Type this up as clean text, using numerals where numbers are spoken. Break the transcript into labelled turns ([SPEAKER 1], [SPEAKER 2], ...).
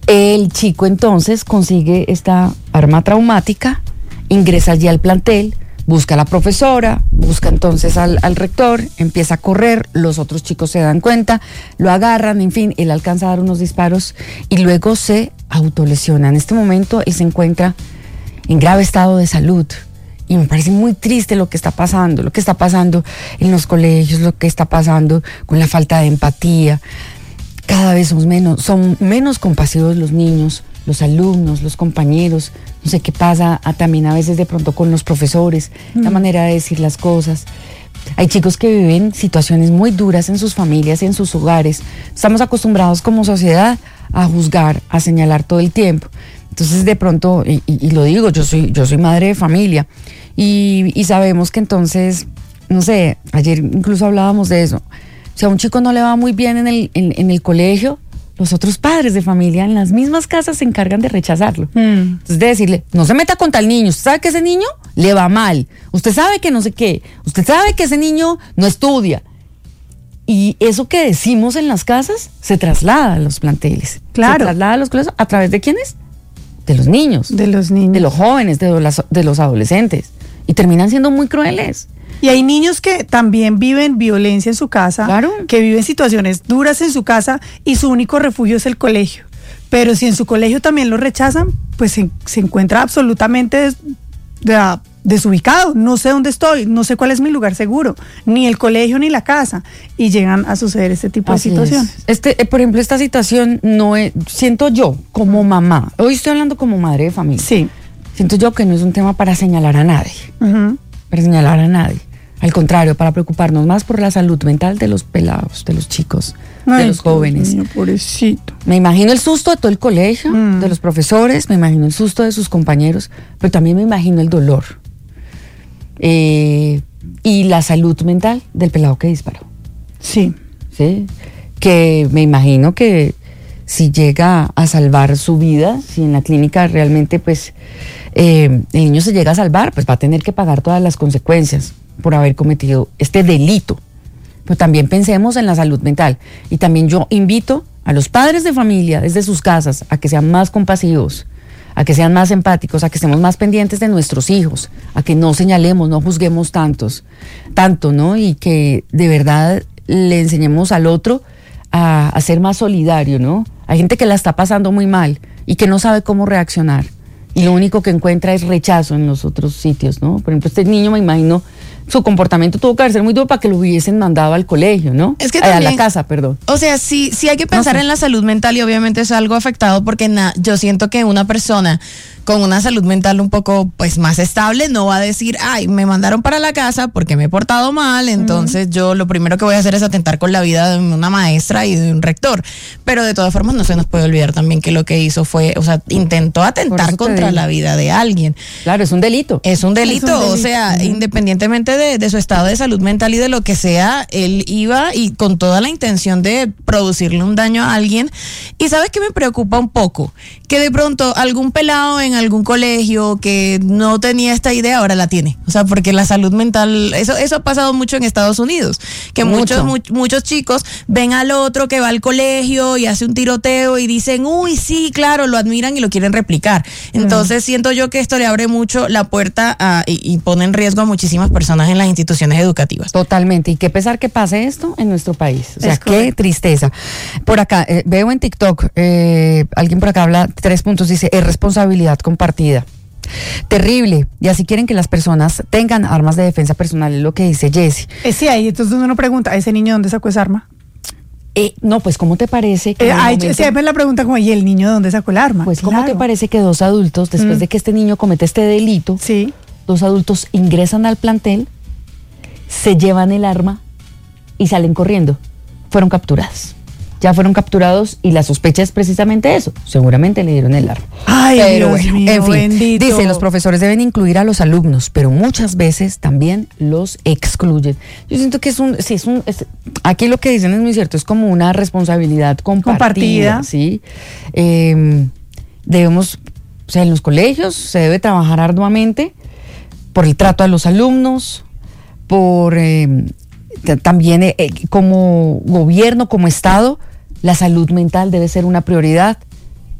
[SPEAKER 1] El chico entonces consigue esta arma traumática, ingresa allí al plantel, busca a la profesora, busca entonces al rector, empieza a correr, los otros chicos se dan cuenta, lo agarran, en fin, él alcanza a dar unos disparos y luego se autolesiona. En este momento él se encuentra en grave estado de salud y me parece muy triste lo que está pasando en los colegios, lo que está pasando con la falta de empatía. Cada vez son menos compasivos los niños, los alumnos, los compañeros. No sé qué pasa también a veces de pronto con los profesores, la manera de decir las cosas. Hay chicos que viven situaciones muy duras en sus familias y en sus hogares. Estamos acostumbrados como sociedad a juzgar, a señalar todo el tiempo. Entonces de pronto, y lo digo, yo soy madre de familia y sabemos que entonces, no sé, ayer incluso hablábamos de eso. Si a un chico no le va muy bien en el colegio, los otros padres de familia en las mismas casas se encargan de rechazarlo. Entonces de decirle, no se meta con tal niño, usted sabe que ese niño le va mal, usted sabe que no sé qué, usted sabe que ese niño no estudia. Y eso que decimos en las casas se traslada a los planteles.
[SPEAKER 2] Claro.
[SPEAKER 1] Se traslada a los colegios, ¿a través de quiénes? De los niños.
[SPEAKER 2] De los niños.
[SPEAKER 1] De los jóvenes, de los adolescentes. Y terminan siendo muy crueles.
[SPEAKER 2] Y hay niños que también viven violencia en su casa,
[SPEAKER 1] claro,
[SPEAKER 2] que viven situaciones duras en su casa y su único refugio es el colegio. Pero si en su colegio también lo rechazan, pues se encuentra absolutamente desubicado. No sé dónde estoy, no sé cuál es mi lugar seguro, ni el colegio ni la casa. Y llegan a suceder este tipo de situaciones.
[SPEAKER 1] Por ejemplo, esta situación siento yo como mamá, hoy estoy hablando como madre de familia.
[SPEAKER 2] Sí.
[SPEAKER 1] Siento yo que no es un tema para señalar a nadie. Para señalar a nadie. Al contrario, para preocuparnos más por la salud mental de los pelados, de los chicos, de los jóvenes.
[SPEAKER 2] Dios mío, pobrecito.
[SPEAKER 1] Me imagino el susto de todo el colegio, de los profesores, me imagino el susto de sus compañeros, pero también me imagino el dolor. Y la salud mental del pelado que disparó.
[SPEAKER 2] Sí.
[SPEAKER 1] Sí. Que me imagino que si llega a salvar su vida, si en la clínica realmente pues el niño se llega a salvar, pues va a tener que pagar todas las consecuencias por haber cometido este delito. Pero también pensemos en la salud mental. Y también yo invito a los padres de familia desde sus casas a que sean más compasivos, a que sean más empáticos, a que estemos más pendientes de nuestros hijos, a que no señalemos, no juzguemos tanto, ¿no? Y que de verdad le enseñemos al otro a ser más solidario, ¿no? Hay gente que la está pasando muy mal y que no sabe cómo reaccionar. Y lo único que encuentra es rechazo en los otros sitios, ¿no? Por ejemplo, este niño, me imagino, su comportamiento tuvo que ser muy duro para que lo hubiesen mandado al colegio, ¿no?
[SPEAKER 3] Es que también,
[SPEAKER 1] a la casa, perdón.
[SPEAKER 3] O sea, sí hay que pensar en la salud mental y obviamente es algo afectado porque yo siento que una persona con una salud mental un poco pues más estable no va a decir, ay, me mandaron para la casa porque me he portado mal, entonces yo lo primero que voy a hacer es atentar con la vida de una maestra y de un rector. Pero de todas formas no se nos puede olvidar también que lo que hizo fue, o sea, intentó atentar contra la vida de alguien.
[SPEAKER 1] Claro, es un delito.
[SPEAKER 3] Es un delito, o sea, independientemente de su estado de salud mental y de lo que sea, él iba y con toda la intención de producirle un daño a alguien. Y ¿sabes qué me preocupa un poco? Que de pronto algún pelado en algún colegio que no tenía esta idea ahora la tiene. O sea, porque la salud mental, eso ha pasado mucho en Estados Unidos, que muchos chicos ven al otro que va al colegio y hace un tiroteo y dicen, uy, sí, claro, lo admiran y lo quieren replicar. Entonces siento yo que esto le abre mucho la puerta y pone en riesgo a muchísimas personas en las instituciones educativas.
[SPEAKER 1] Totalmente, y qué pesar que pase esto en nuestro país, o sea, qué tristeza. Por acá, veo en TikTok, alguien por acá habla 3 puntos, dice, es responsabilidad compartida. Terrible, y así quieren que las personas tengan armas de defensa personal, es lo que dice Jessie.
[SPEAKER 2] Sí, ahí entonces uno pregunta, ¿ese niño dónde sacó esa arma?
[SPEAKER 1] No, pues ¿cómo te parece que
[SPEAKER 2] siempre la pregunta como, ¿y el niño de dónde sacó el arma?
[SPEAKER 1] Pues ¿cómo te parece que 2 adultos, después de que este niño comete este delito, 2 adultos ingresan al plantel, se llevan el arma y salen corriendo? Fueron capturados. Ya fueron capturados y la sospecha es precisamente eso. Seguramente le dieron el arma.
[SPEAKER 2] Ay,
[SPEAKER 1] pero
[SPEAKER 2] Dios mío,
[SPEAKER 1] en fin,
[SPEAKER 2] bendito.
[SPEAKER 1] dice, los profesores deben incluir a los alumnos, pero muchas veces también los excluyen. Yo siento que aquí lo que dicen es muy cierto, es como una responsabilidad compartida. ¿Sí? Debemos, o sea, en los colegios se debe trabajar arduamente por el trato a los alumnos, por también como gobierno, como Estado, la salud mental debe ser una prioridad.